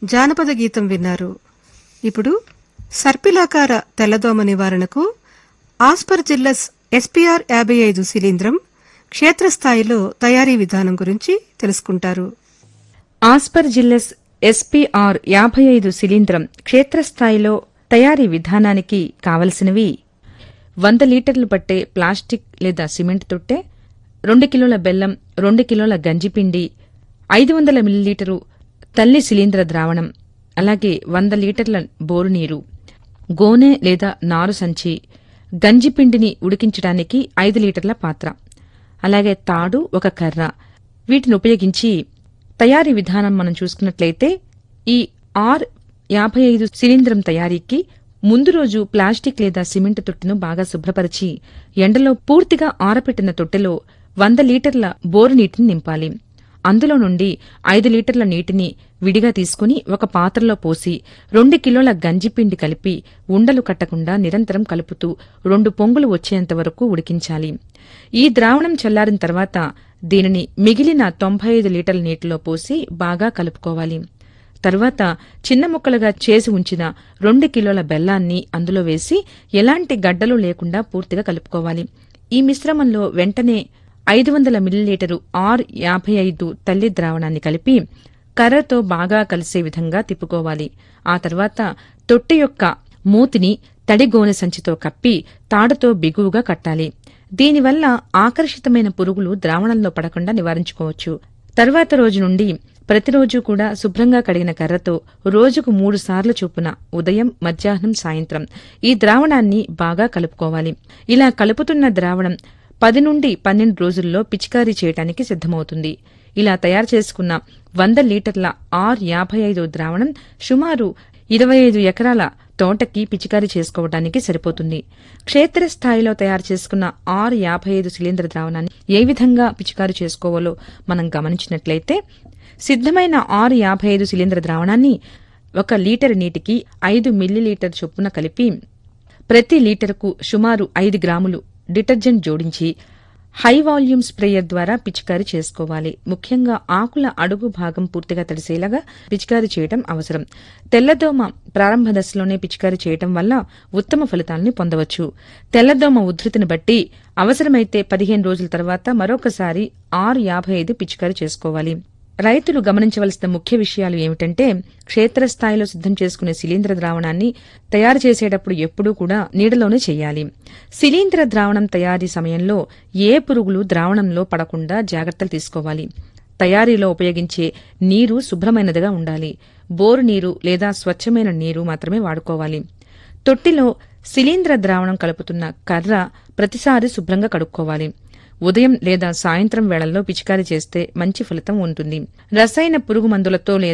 జానపద గీతం విన్నారు. ఇప్పుడు సర్పిలాకార తెల్లదోమ నివారణకు ఆస్పర్జిల్లస్ SPR 55 శిలీంద్రం క్షేత్రస్థాయిలో తయారీ విధానం గురించి తెలుసుకుంటారు. ఆస్పర్జిల్లస్ SPR 55 శిలీంద్రం క్షేత్రస్థాయిలో తయారీ విధానానికి కావలసినవి 100 లీటర్లు పట్టే ప్లాస్టిక్ లేదా సిమెంట్ తొట్టె, 2 కిలోల బెల్లం, 2 కిలోల గంజిపిండి, 500 మిల్లీలీటరు తల్లి శిలీంద్ర ద్రావణం, అలాగే 100 లీటర్ల బోరునీరు, గోనె లేదా నారు సంచి, గంజిపిండిని ఉడికించడానికి 5 లీటర్ల పాత్ర, అలాగే తాడు, ఒక కర్ర. వీటిని ఉపయోగించి తయారీ విధానం మనం చూసుకున్నట్లయితే ఈ R55 శిలీంద్రం తయారీకి ముందు రోజు ప్లాస్టిక్ లేదా సిమెంట్ తొట్టెను బాగా శుభ్రపరిచి ఎండలో పూర్తిగా ఆరపెట్టిన తొట్టెలో 100 లీటర్ల బోరు నీటిని నింపాలి. అందులో నుండి 5 లీటర్ల నీటిని విడిగా తీసుకుని ఒక పాత్రలో పోసి 2 కిలోల గంజిపిండి కలిపి ఉండలు కట్టకుండా నిరంతరం కలుపుతూ 2 పొంగులు వచ్చేంత వరకు ఉడికించాలి. ఈ ద్రావణం చల్లారిన తర్వాత దీనిని మిగిలిన 95 లీటర్ల నీటిలో పోసి బాగా కలుపుకోవాలి. తర్వాత చిన్న ముక్కలుగా చేసి ఉంచిన 2 కిలోల బెల్లాన్ని అందులో వేసి ఎలాంటి గడ్డలు లేకుండా పూర్తిగా కలుపుకోవాలి. ఈ మిశ్రమంలో వెంటనే 500 మిల్లీలీటరు R55 తల్లి ద్రావణాన్ని కలిపి కర్రతో బాగా కలిసే విధంగా తిప్పుకోవాలి. ఆ తర్వాత తొట్టె యొక్క మూతిని తడి గోనె సంచితో కప్పి తాడుతో బిగువుగా కట్టాలి. దీనివల్ల ఆకర్షితమైన పురుగులు ద్రావణంలో పడకుండా నివారించుకోవచ్చు. తర్వాత రోజు నుండి ప్రతిరోజు కూడా శుభ్రంగా కడిగిన కర్రతో రోజుకు 3 సార్లు చొప్పున ఉదయం, మధ్యాహ్నం, సాయంత్రం ఈ ద్రావణాన్ని బాగా కలుపుకోవాలి. ఇలా కలుపుతున్న ద్రావణం 10 నుండి 12 రోజుల్లో పిచికారీ చేయడానికి సిద్ధమవుతుంది. ఇలా తయారు చేసుకున్న 100 లీటర్ల R55 ద్రావణం సుమారు 25 ఎకరాల తోటకి పిచికారీ చేసుకోవడానికి సరిపోతుంది. క్షేత్రస్థాయిలో తయారు చేసుకున్న R55 శిలీంద్ర ద్రావణాన్ని ఏ విధంగా పిచికారీ చేసుకోవాలో మనం గమనించినట్లయితే, సిద్ధమైన R55 శిలీంద్ర ద్రావణాన్ని 1 లీటర్ నీటికి 5 మిల్లీలీటర్ చొప్పున కలిపి ప్రతి లీటరుకు సుమారు 5 గ్రాములు డిటర్జెంట్ జోడించి హై వాల్యూమ్ స్ప్రేయర్ ద్వారా పిచికారీ చేసుకోవాలి. ముఖ్యంగా ఆకుల అడుగు భాగం పూర్తిగా తడిసేలాగా పిచికారీ చేయడం అవసరం. తెల్లదోమ ప్రారంభ దశలోనే పిచికారీ చేయడం వల్ల ఉత్తమ ఫలితాలను పొందవచ్చు. తెల్లదోమ ఉధృతిని బట్టి అవసరమైతే 15 రోజుల తర్వాత మరొకసారి R55 పిచికారీ చేసుకోవాలి. రైతులు గమనించవలసిన ముఖ్య విషయాలు ఏమిటంటే, క్షేత్రస్థాయిలో సిద్ధం చేసుకునే శిలీంద్ర ద్రావణాన్ని తయారు చేసేటప్పుడు ఎప్పుడూ కూడా నీడలోనే చేయాలి. శిలీంద్ర ద్రావణం తయారీ సమయంలో ఏ పురుగులు ద్రావణంలో పడకుండా జాగ్రత్తలు తీసుకోవాలి. తయారీలో ఉపయోగించే నీరు శుభ్రమైనదిగా ఉండాలి. బోరు నీరు లేదా స్వచ్ఛమైన నీరు మాత్రమే వాడుకోవాలి. తొట్టిలో శిలీంద్ర ద్రావణం కలుపుతున్న కర్ర ప్రతిసారి శుభ్రంగా కడుక్కోవాలి. ఉదయం లేదా సాయంత్రం వేళల్లో పిచికారీ చేస్తే మంచి ఫలితం ఉంటుంది. రసాయన పురుగు మందులతో